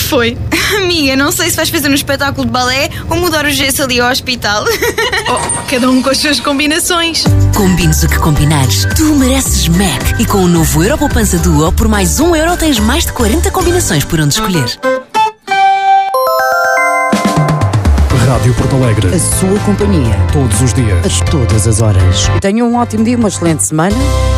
foi? Amiga, não sei se vais fazer um espetáculo de balé ou mudar o gesso ali ao hospital. Cada um com as suas combinações. Combines o que combinares. Tu mereces Mac. E com o novo Euro Poupança Duo, por mais €1 tens mais de 40 combinações por onde escolher. Rádio Porto Alegre. A sua companhia. Todos os dias. A todas as horas. E tenham um ótimo dia, uma excelente semana.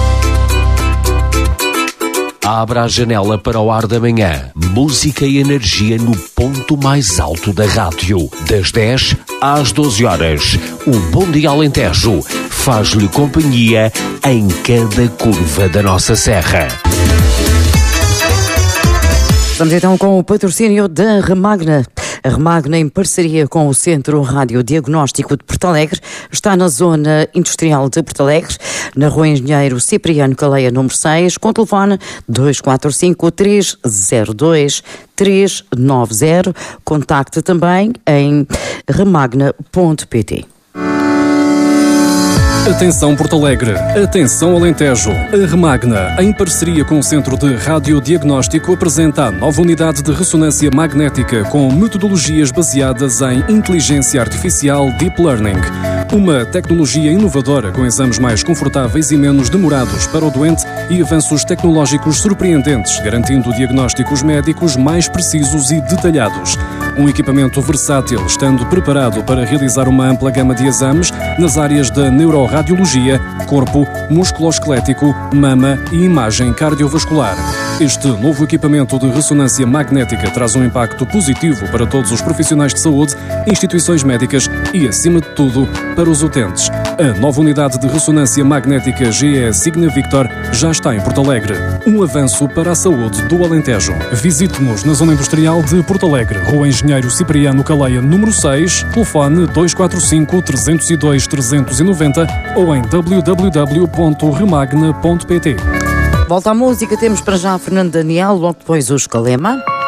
Abra a janela para o ar da manhã. Música e energia no ponto mais alto da rádio. Das 10 às 12 horas. O Bom Dia Alentejo faz-lhe companhia em cada curva da nossa serra. Vamos então com o patrocínio da Remagna. A Remagna, em parceria com o Centro Radiodiagnóstico de Porto Alegre, está na zona industrial de Porto Alegre, na Rua Engenheiro Cipriano Caleia, número 6, com telefone 245-302-390. Contacte também em remagna.pt. Atenção Porto Alegre, atenção Alentejo. A Remagna, em parceria com o Centro de Radiodiagnóstico, apresenta a nova unidade de ressonância magnética com metodologias baseadas em inteligência artificial Deep Learning. Uma tecnologia inovadora com exames mais confortáveis e menos demorados para o doente e avanços tecnológicos surpreendentes, garantindo diagnósticos médicos mais precisos e detalhados. Um equipamento versátil, estando preparado para realizar uma ampla gama de exames nas áreas da neuroradiologia, corpo, músculo-esquelético, mama e imagem cardiovascular. Este novo equipamento de ressonância magnética traz um impacto positivo para todos os profissionais de saúde, instituições médicas e, acima de tudo, para os utentes. A nova unidade de ressonância magnética GE Signa Victor já está em Porto Alegre. Um avanço para a saúde do Alentejo. Visite-nos na zona industrial de Porto Alegre, Rua Engenheiro Cipriano Caleia, número 6, telefone 245-302-390 ou em www.remagna.pt. Volta à música, temos para já Fernando Daniel, logo depois o Escalema.